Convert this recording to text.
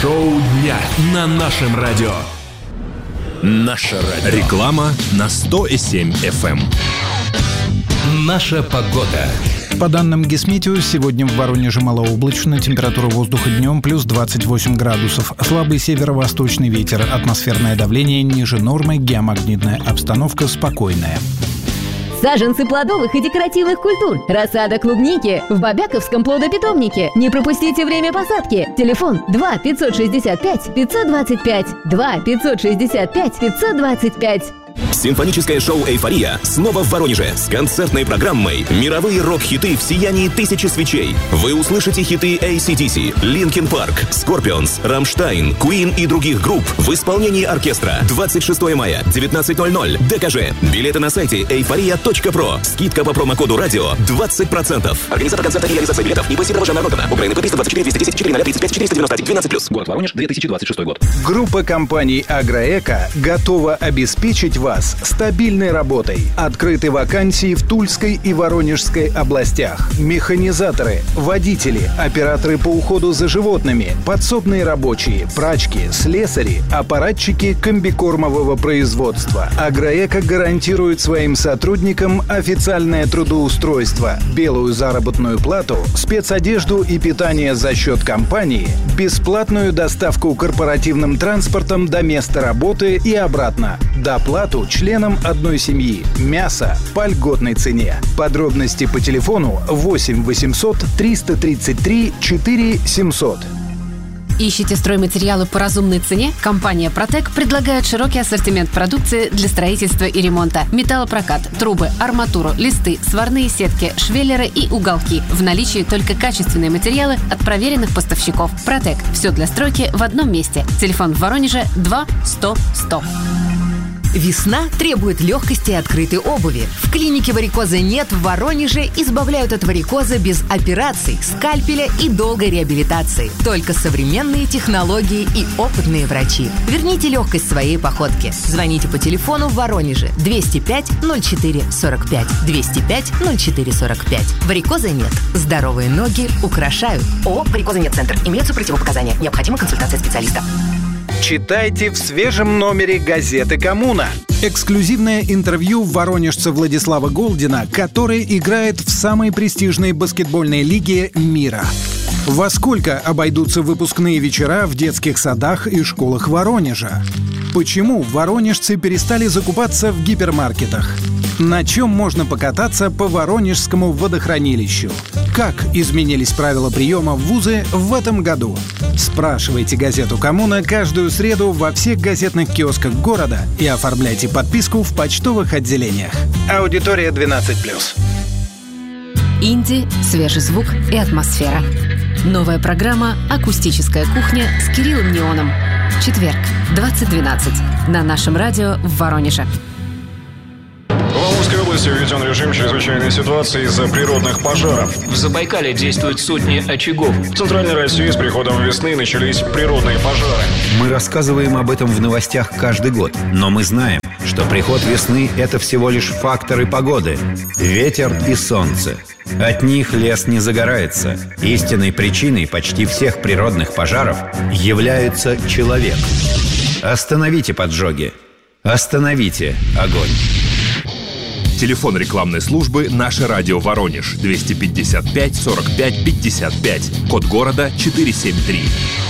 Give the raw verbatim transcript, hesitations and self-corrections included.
Шоу дня на нашем радио. Наше радио. Реклама на сто и семь эф эм. Наша погода. По данным Гисметео, сегодня в Воронеже малооблачно, температура воздуха днем плюс двадцать восемь градусов, слабый северо-восточный ветер, атмосферное давление ниже нормы, геомагнитная обстановка спокойная. Саженцы плодовых и декоративных культур. Рассада клубники в Бобяковском плодопитомнике. Не пропустите время посадки. Телефон два пятьсот шестьдесят пять пятьсот двадцать пять. два пятьсот шестьдесят пять пятьсот двадцать пять. Симфоническое шоу «Эйфория» снова в Воронеже с концертной программой «Мировые рок-хиты в сиянии тысячи свечей». Вы услышите хиты эй си ди си, Linkin Park, Scorpions, Rammstein, Queen и других групп в исполнении оркестра. двадцать шестого мая, девятнадцать ноль ноль, ДКЖ. Билеты на сайте эйфория точка про. Скидка по промокоду «Радио» двадцать процентов. Организатор концерта и реализация билетов ИП Сидорова Родина. Украина триста двадцать четыре двести десять четыре ноль тридцать пять четыреста девяносто один двенадцать плюс. Город Воронеж, две тысячи двадцать шестой год. Группа компаний «Агроэко» готова обеспечить вас стабильной работой. Открыты вакансии в Тульской и Воронежской областях. Механизаторы, водители, операторы по уходу за животными, подсобные рабочие, прачки, слесари, аппаратчики комбикормового производства. «Агроэко» гарантирует своим сотрудникам официальное трудоустройство, белую заработную плату, спецодежду и питание за счет компании, бесплатную доставку корпоративным транспортом до места работы и обратно, доплату членам одной семьи, мясо по льготной цене. Подробности по телефону восемь восемьсот триста тридцать три четыре семьсот. Ищете стройматериалы по разумной цене? Компания «Протек» предлагает широкий ассортимент продукции для строительства и ремонта. Металлопрокат, трубы, арматуру, листы, сварные сетки, швеллеры и уголки. В наличии только качественные материалы от проверенных поставщиков. «Протек» – все для стройки в одном месте. Телефон в Воронеже два сто сто. Весна требует легкости и открытой обуви. В клинике «Варикоза нет» в Воронеже избавляют от варикоза без операций, скальпеля и долгой реабилитации. Только современные технологии и опытные врачи. Верните легкость своей походке. Звоните по телефону в Воронеже двести пять ноль четыре сорок пять. двести пять ноль четыре сорок пять. Варикоза нет. Здоровые ноги украшают. ООО «Варикоза нет Центр». Имеются противопоказания. Необходима консультация специалиста. Читайте в свежем номере газеты «Коммуна». Эксклюзивное интервью воронежца Владислава Голдина, который играет в самой престижной баскетбольной лиге мира. Во сколько обойдутся выпускные вечера в детских садах и школах Воронежа? Почему воронежцы перестали закупаться в гипермаркетах? На чем можно покататься по Воронежскому водохранилищу? Как изменились правила приема в вузы в этом году? Спрашивайте газету «Коммуна» каждую среду во всех газетных киосках города и оформляйте подписку в почтовых отделениях. Аудитория двенадцать плюс. Инди, свежий звук и атмосфера. Новая программа «Акустическая кухня» с Кириллом Неоном. Четверг, двадцать двенадцать. На нашем радио в Воронеже. В Амурской области введен режим чрезвычайной ситуации из-за природных пожаров. В Забайкале действуют сотни очагов. В Центральной России с приходом весны начались природные пожары. Мы рассказываем об этом в новостях каждый год, но мы знаем, что приход весны – это всего лишь факторы погоды – ветер и солнце. От них лес не загорается. Истинной причиной почти всех природных пожаров является человек. Остановите поджоги. Остановите огонь. Телефон рекламной службы «Наше радио Воронеж» двести пятьдесят пять сорок пять пятьдесят пять. Код города четыреста семьдесят три.